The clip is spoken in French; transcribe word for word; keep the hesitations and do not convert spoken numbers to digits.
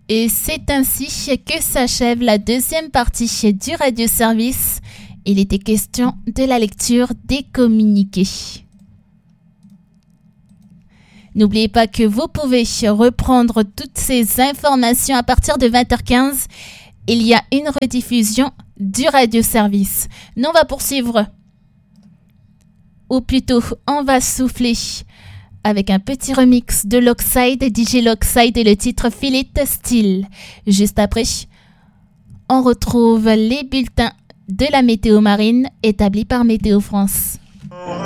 Et c'est ainsi que s'achève la deuxième partie du radioservice. Il était question de la lecture des communiqués. N'oubliez pas que vous pouvez reprendre toutes ces informations à partir de vingt heures quinze. Il y a une rediffusion du radioservice. Nous, on va poursuivre. Ou plutôt, on va souffler avec un petit remix de Lockside, D J Lockside et le titre Feel It Still. Juste après, on retrouve les bulletins de la météo marine établis par Météo France.